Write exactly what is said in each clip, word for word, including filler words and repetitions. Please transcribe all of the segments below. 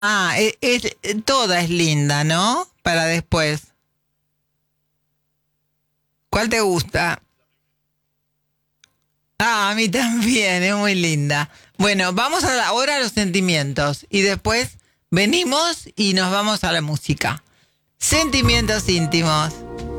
Ah, es, es- toda es linda, ¿no? Para después. ¿Cuál te gusta? Ah, a mí también, es muy linda. Bueno, vamos a, ahora a los sentimientos y después venimos y nos vamos a la música. Sentimientos íntimos.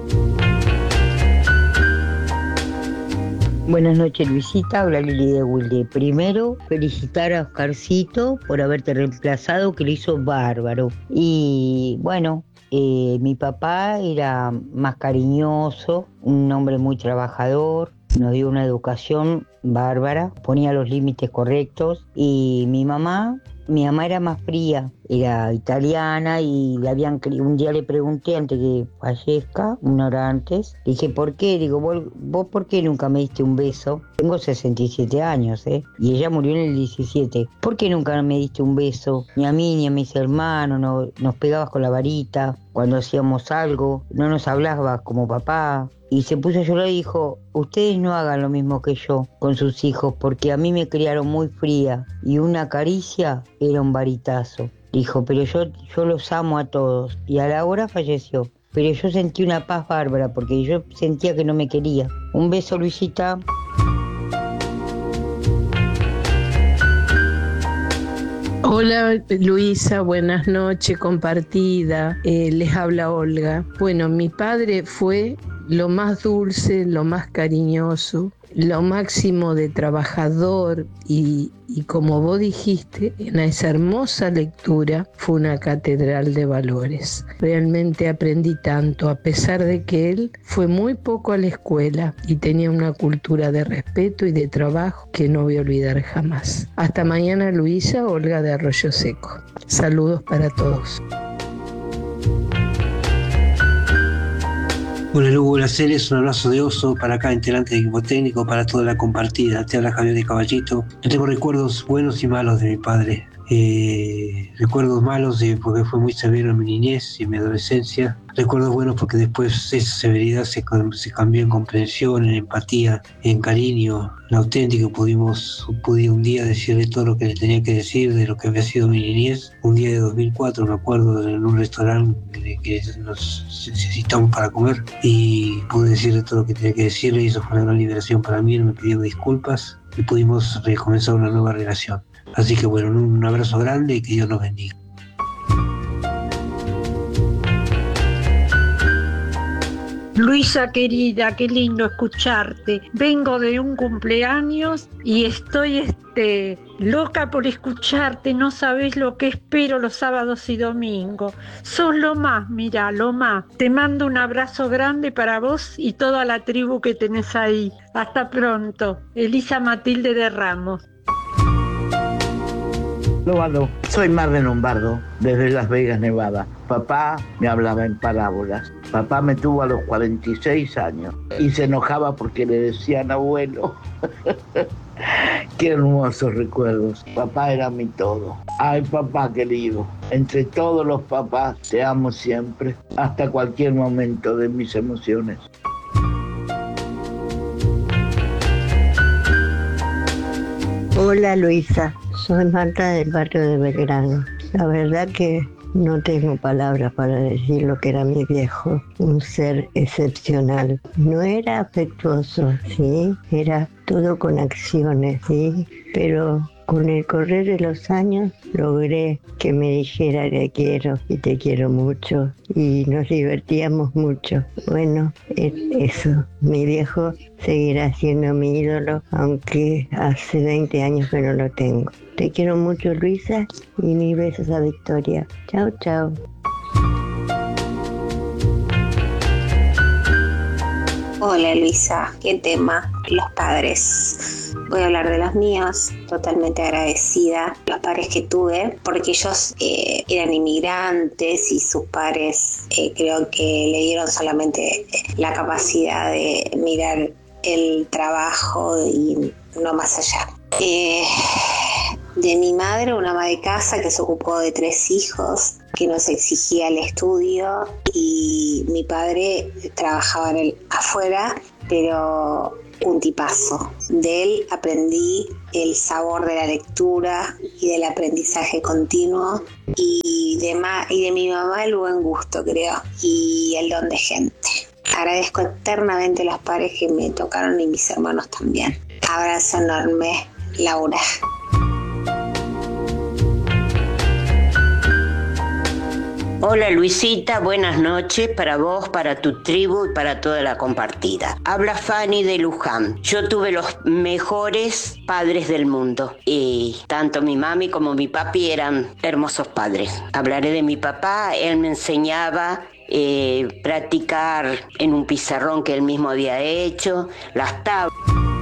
Buenas noches, Luisita. Habla Lili de Wilde. Primero, felicitar a Oscarcito por haberte reemplazado, que lo hizo bárbaro. Y bueno, eh, mi papá era más cariñoso, un hombre muy trabajador, nos dio una educación bárbara, ponía los límites correctos. Y mi mamá, mi mamá era más fría, era italiana y le habían cri- un día le pregunté antes que fallezca, una hora antes, le dije, ¿por qué? Digo, ¿vos, vos por qué nunca me diste un beso? Tengo sesenta y siete años, ¿eh? Y ella murió en el diecisiete. ¿Por qué nunca me diste un beso? Ni a mí ni a mis hermanos, no, nos pegabas con la varita cuando hacíamos algo, no nos hablabas como papá. Y se puso a llorar y dijo, ustedes no hagan lo mismo que yo con sus hijos, porque a mí me criaron muy fría y una caricia era un varitazo. Dijo, pero yo, yo los amo a todos. Y a la hora falleció. Pero yo sentí una paz bárbara porque yo sentía que no me quería. Un beso, Luisita. Hola Luisa, buenas noches, compartida. Eh, les habla Olga. Bueno, mi padre fue lo más dulce, lo más cariñoso, lo máximo de trabajador y, y como vos dijiste, en esa hermosa lectura fue una catedral de valores. Realmente aprendí tanto, a pesar de que él fue muy poco a la escuela y tenía una cultura de respeto y de trabajo que no voy a olvidar jamás. Hasta mañana, Luisa. Olga de Arroyo Seco. Saludos para todos. Hola Lugo, buenas series, un abrazo de oso para cada integrante del equipo técnico, para toda la compartida. Te habla Javier de Caballito. Yo tengo recuerdos buenos y malos de mi padre. Eh, recuerdos malos de, porque fue muy severo en mi niñez y en mi adolescencia. Recuerdos buenos porque después esa severidad se, se cambió en comprensión, en empatía, en cariño, en auténtico. Pudimos, pude un día decirle todo lo que le tenía que decir de lo que había sido mi niñez. Un día de dos mil cuatro, me acuerdo, en un restaurante que nos necesitamos para comer y pude decirle todo lo que tenía que decirle y eso fue una gran liberación para mí. Él me pidió disculpas y pudimos recomenzar una nueva relación. Así que bueno, un abrazo grande y que Dios nos bendiga. Luisa querida, qué lindo escucharte. Vengo de un cumpleaños y estoy este, loca por escucharte. No sabes lo que espero los sábados y domingos. Sos lo más, mira, lo más. Te mando un abrazo grande para vos y toda la tribu que tenés ahí. Hasta pronto. Elisa Matilde de Ramos. Lombardo, soy Mar de Lombardo, desde Las Vegas, Nevada. Papá me hablaba en parábolas. Papá me tuvo a los cuarenta y seis años y se enojaba porque le decían abuelo. Qué hermosos recuerdos. Papá era mi todo. Ay, papá querido, entre todos los papás te amo siempre, hasta cualquier momento de mis emociones. Hola Luisa, soy Marta del barrio de Belgrano. La verdad que no tengo palabras para decir lo que era mi viejo, un ser excepcional. No era afectuoso, sí, era todo con acciones, sí, pero con el correr de los años logré que me dijera te quiero y te quiero mucho y nos divertíamos mucho. Bueno, es eso, mi viejo seguirá siendo mi ídolo, aunque hace veinte años que no lo tengo. Te quiero mucho, Luisa, y mis besos a Victoria. Chao, chao. Hola Luisa, ¿qué tema? Los padres. Voy a hablar de los míos, totalmente agradecida. Los padres que tuve, porque ellos eh, eran inmigrantes y sus padres eh, creo que le dieron solamente la capacidad de mirar el trabajo y no más allá. Eh, de mi madre, una ama de casa que se ocupó de tres hijos, que nos exigía el estudio, y mi padre trabajaba en el, afuera, pero un tipazo. De él aprendí el sabor de la lectura y del aprendizaje continuo, y de, ma- y de mi mamá el buen gusto, creo, y el don de gente. Agradezco eternamente a los padres que me tocaron y mis hermanos también. Abrazo enorme, Laura. Hola Luisita, buenas noches para vos, para tu tribu y para toda la compartida. Habla Fanny de Luján. Yo tuve los mejores padres del mundo y tanto mi mami como mi papi eran hermosos padres. Hablaré de mi papá, él me enseñaba eh, practicar en un pizarrón que él mismo había hecho, las tablas.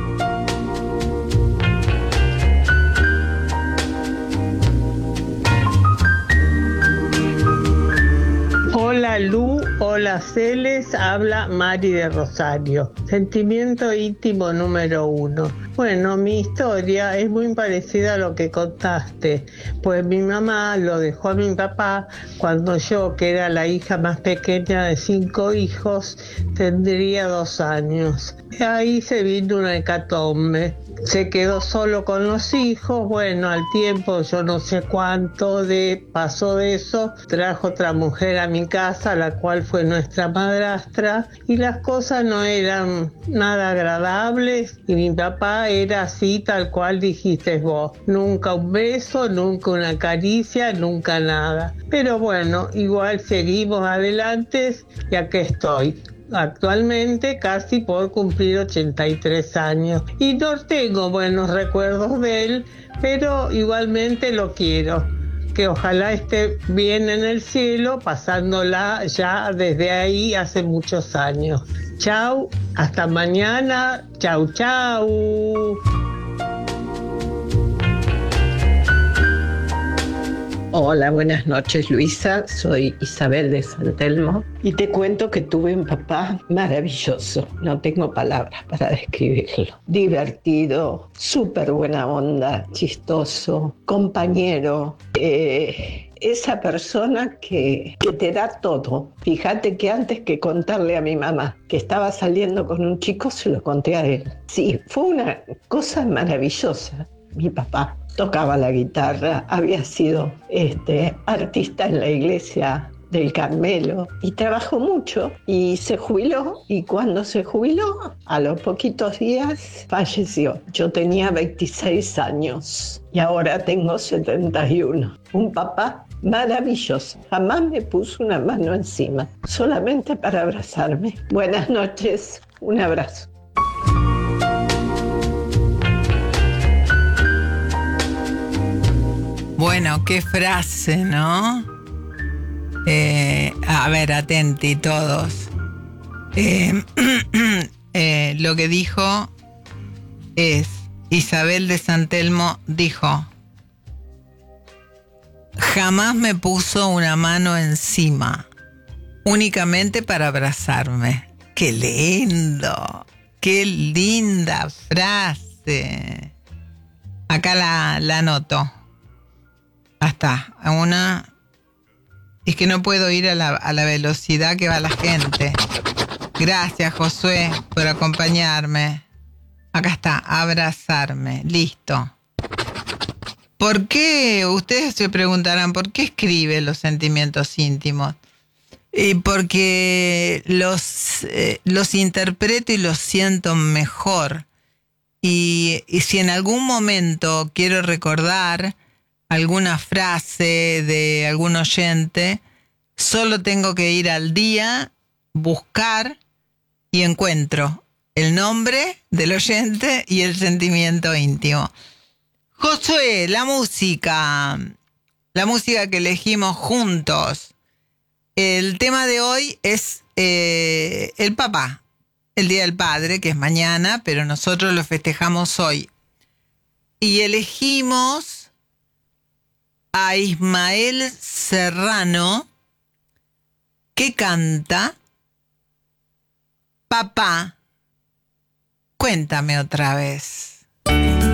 Hola Lu, hola Celes, habla Mari de Rosario. Sentimiento íntimo número uno. Bueno, mi historia es muy parecida a lo que contaste, pues mi mamá lo dejó a mi papá cuando yo, que era la hija más pequeña de cinco hijos, tendría dos años. Y ahí se vino una hecatombe. Se quedó solo con los hijos. Bueno, al tiempo, yo no sé cuánto de pasó de eso, trajo otra mujer a mi casa, la cual fue nuestra madrastra, y las cosas no eran nada agradables, y mi papá era así, tal cual dijiste vos, nunca un beso, nunca una caricia, nunca nada. Pero bueno, igual seguimos adelante y aquí estoy. Actualmente casi por cumplir ochenta y tres años y no tengo buenos recuerdos de él, pero igualmente lo quiero, que ojalá esté bien en el cielo, pasándola ya desde ahí hace muchos años. Chau, hasta mañana, chau chau. Hola, buenas noches Luisa, soy Isabel de San Telmo y te cuento que tuve un papá maravilloso, no tengo palabras para describirlo. Divertido, súper buena onda, chistoso, compañero, eh, esa persona que, que te da todo. Fíjate que antes que contarle a mi mamá que estaba saliendo con un chico, se lo conté a él. Sí, fue una cosa maravillosa, mi papá. Tocaba la guitarra, había sido este, artista en la iglesia del Carmelo y trabajó mucho y se jubiló, y cuando se jubiló, a los poquitos días falleció. Yo tenía veintiséis años y ahora tengo setenta y uno. Un papá maravilloso, jamás me puso una mano encima, solamente para abrazarme. Buenas noches, un abrazo. Bueno, qué frase, ¿no? Eh, a ver, atenti todos. Eh, eh, lo que dijo es, Isabel de San Telmo dijo, jamás me puso una mano encima, únicamente para abrazarme. ¡Qué lindo! ¡Qué linda frase! Acá la, la anoto. Hasta una. Es que no puedo ir a la, a la velocidad que va la gente. Gracias, Josué, por acompañarme. Acá está, abrazarme. Listo. ¿Por qué? Ustedes se preguntarán, ¿por qué escribe los sentimientos íntimos? Y porque los, eh, los interpreto y los siento mejor. Y, y si en algún momento quiero recordar alguna frase de algún oyente, solo tengo que ir al día, buscar y encuentro el nombre del oyente y el sentimiento íntimo. Josué, la música, la música que elegimos juntos. El tema de hoy es eh, el papá, el Día del Padre, que es mañana, pero nosotros lo festejamos hoy. Y elegimos a Ismael Serrano, que canta Papá, cuéntame otra vez.